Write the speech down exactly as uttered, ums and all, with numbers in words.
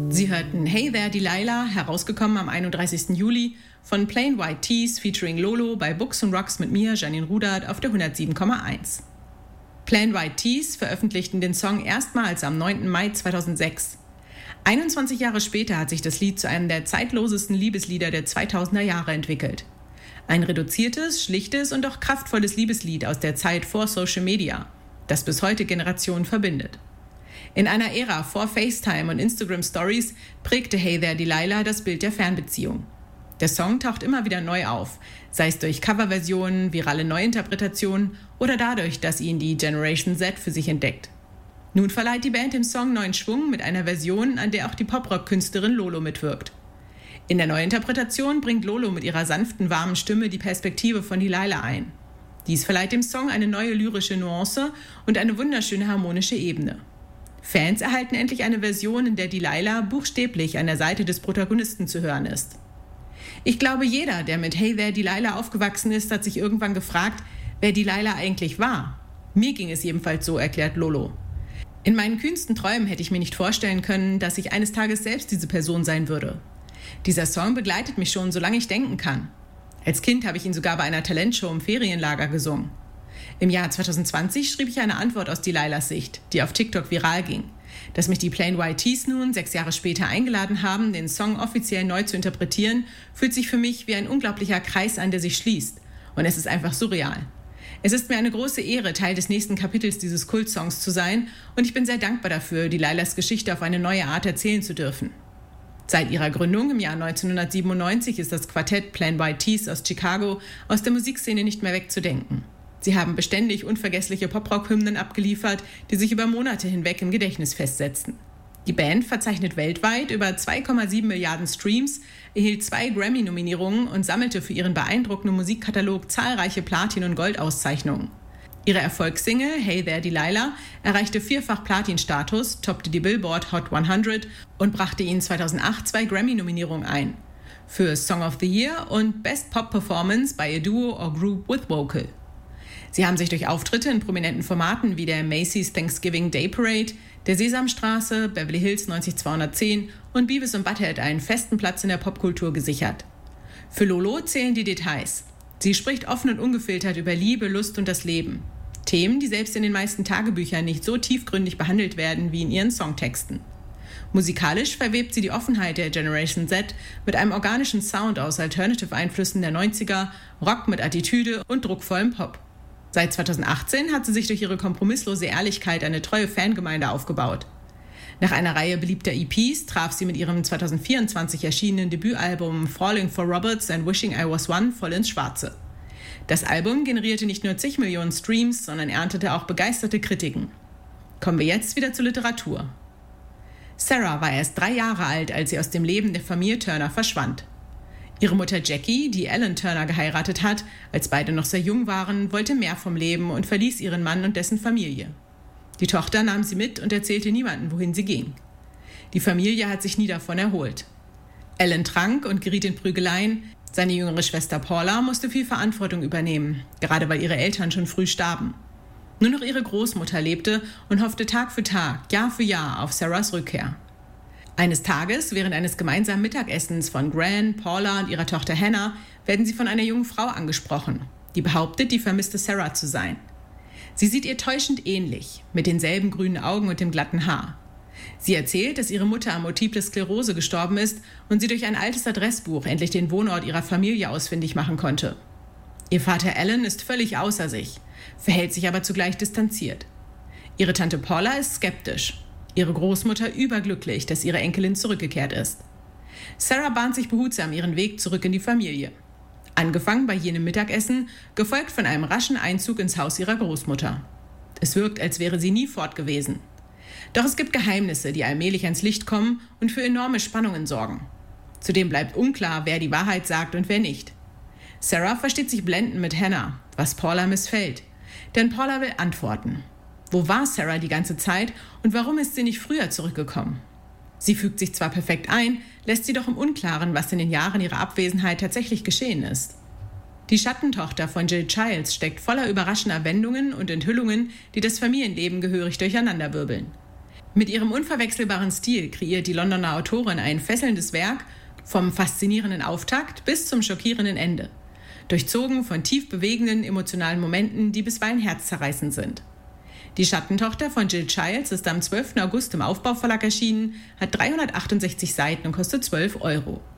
Sie hörten Hey There Delilah, herausgekommen am einunddreißigsten Juli von Plain White T's featuring Lolo bei Books and Rocks mit mir, Janine Rudert, auf der hundertsieben Komma eins. Plain White T's veröffentlichten den Song erstmals am neunten Mai zweitausendsechs. einundzwanzig Jahre später hat sich das Lied zu einem der zeitlosesten Liebeslieder der zweitausender Jahre entwickelt. Ein reduziertes, schlichtes und doch kraftvolles Liebeslied aus der Zeit vor Social Media, das bis heute Generationen verbindet. In einer Ära vor FaceTime und Instagram Stories prägte Hey There Delilah das Bild der Fernbeziehung. Der Song taucht immer wieder neu auf, sei es durch Coverversionen, virale Neuinterpretationen oder dadurch, dass ihn die Generation Z für sich entdeckt. Nun verleiht die Band dem Song neuen Schwung mit einer Version, an der auch die Poprock-Künstlerin Lolo mitwirkt. In der Neuinterpretation bringt Lolo mit ihrer sanften, warmen Stimme die Perspektive von Delilah ein. Dies verleiht dem Song eine neue lyrische Nuance und eine wunderschöne harmonische Ebene. Fans erhalten endlich eine Version, in der Delilah buchstäblich an der Seite des Protagonisten zu hören ist. Ich glaube, jeder, der mit Hey There Delilah aufgewachsen ist, hat sich irgendwann gefragt, wer Delilah eigentlich war. Mir ging es jedenfalls so, erklärt Lolo. In meinen kühnsten Träumen hätte ich mir nicht vorstellen können, dass ich eines Tages selbst diese Person sein würde. Dieser Song begleitet mich schon, solange ich denken kann. Als Kind habe ich ihn sogar bei einer Talentshow im Ferienlager gesungen. Im Jahr zweitausendzwanzig schrieb ich eine Antwort aus Delilahs Sicht, die auf TikTok viral ging. Dass mich die Plain White T's nun, sechs Jahre später, eingeladen haben, den Song offiziell neu zu interpretieren, fühlt sich für mich wie ein unglaublicher Kreis an, der sich schließt. Und es ist einfach surreal. Es ist mir eine große Ehre, Teil des nächsten Kapitels dieses Kultsongs zu sein, und ich bin sehr dankbar dafür, Delilahs Geschichte auf eine neue Art erzählen zu dürfen. Seit ihrer Gründung im Jahr neunzehnhundertsiebenundneunzig ist das Quartett Plain White T's aus Chicago aus der Musikszene nicht mehr wegzudenken. Sie haben beständig unvergessliche Poprock-Hymnen abgeliefert, die sich über Monate hinweg im Gedächtnis festsetzten. Die Band verzeichnet weltweit über zwei Komma sieben Milliarden Streams, erhielt zwei Grammy-Nominierungen und sammelte für ihren beeindruckenden Musikkatalog zahlreiche Platin- und Goldauszeichnungen. Ihre Erfolgssingle Hey There Delilah erreichte vierfach Platin-Status, toppte die Billboard Hot hundert und brachte ihnen zweitausendacht zwei Grammy-Nominierungen ein. Für Song of the Year und Best Pop Performance by a Duo or Group with Vocal. Sie haben sich durch Auftritte in prominenten Formaten wie der Macy's Thanksgiving Day Parade, der Sesamstraße, Beverly Hills neunzigtausendzweihundertzehn und Beavis und Butthead einen festen Platz in der Popkultur gesichert. Für Lolo zählen die Details. Sie spricht offen und ungefiltert über Liebe, Lust und das Leben. Themen, die selbst in den meisten Tagebüchern nicht so tiefgründig behandelt werden wie in ihren Songtexten. Musikalisch verwebt sie die Offenheit der Generation Z mit einem organischen Sound aus Alternative-Einflüssen der neunziger, Rock mit Attitüde und druckvollem Pop. Seit zweitausendachtzehn hat sie sich durch ihre kompromisslose Ehrlichkeit eine treue Fangemeinde aufgebaut. Nach einer Reihe beliebter E Ps traf sie mit ihrem zweitausendvierundzwanzig erschienenen Debütalbum Falling for Roberts and Wishing I Was One voll ins Schwarze. Das Album generierte nicht nur zig Millionen Streams, sondern erntete auch begeisterte Kritiken. Kommen wir jetzt wieder zur Literatur. Sarah war erst drei Jahre alt, als sie aus dem Leben der Familie Turner verschwand. Ihre Mutter Jackie, die Alan Turner geheiratet hat, als beide noch sehr jung waren, wollte mehr vom Leben und verließ ihren Mann und dessen Familie. Die Tochter nahm sie mit und erzählte niemandem, wohin sie ging. Die Familie hat sich nie davon erholt. Alan trank und geriet in Prügeleien. Seine jüngere Schwester Paula musste viel Verantwortung übernehmen, gerade weil ihre Eltern schon früh starben. Nur noch ihre Großmutter lebte und hoffte Tag für Tag, Jahr für Jahr auf Sarahs Rückkehr. Eines Tages, während eines gemeinsamen Mittagessens von Gran, Paula und ihrer Tochter Hannah, werden sie von einer jungen Frau angesprochen, die behauptet, die vermisste Sarah zu sein. Sie sieht ihr täuschend ähnlich, mit denselben grünen Augen und dem glatten Haar. Sie erzählt, dass ihre Mutter an Multiple Sklerose gestorben ist und sie durch ein altes Adressbuch endlich den Wohnort ihrer Familie ausfindig machen konnte. Ihr Vater Alan ist völlig außer sich, verhält sich aber zugleich distanziert. Ihre Tante Paula ist skeptisch. Ihre Großmutter überglücklich, dass ihre Enkelin zurückgekehrt ist. Sarah bahnt sich behutsam ihren Weg zurück in die Familie. Angefangen bei jenem Mittagessen, gefolgt von einem raschen Einzug ins Haus ihrer Großmutter. Es wirkt, als wäre sie nie fort gewesen. Doch es gibt Geheimnisse, die allmählich ans Licht kommen und für enorme Spannungen sorgen. Zudem bleibt unklar, wer die Wahrheit sagt und wer nicht. Sarah versteht sich blendend mit Hannah, was Paula missfällt. Denn Paula will antworten. Wo war Sarah die ganze Zeit und warum ist sie nicht früher zurückgekommen? Sie fügt sich zwar perfekt ein, lässt sie doch im Unklaren, was in den Jahren ihrer Abwesenheit tatsächlich geschehen ist. Die Schattentochter von Jill Childs steckt voller überraschender Wendungen und Enthüllungen, die das Familienleben gehörig durcheinanderwirbeln. Mit ihrem unverwechselbaren Stil kreiert die Londoner Autorin ein fesselndes Werk vom faszinierenden Auftakt bis zum schockierenden Ende, durchzogen von tief bewegenden emotionalen Momenten, die bisweilen herzzerreißend sind. Die Schattentochter von Jill Childs ist am zwölften August im Aufbau Verlag erschienen, hat dreihundertachtundsechzig Seiten und kostet zwölf Euro.